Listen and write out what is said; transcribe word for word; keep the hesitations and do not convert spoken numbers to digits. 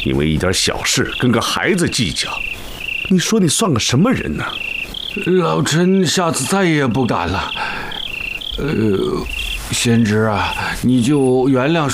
因为一点小事跟个孩子计较，你说你算个什么人呢？ 老臣下次再也不敢了。呃，贤侄啊，你就原谅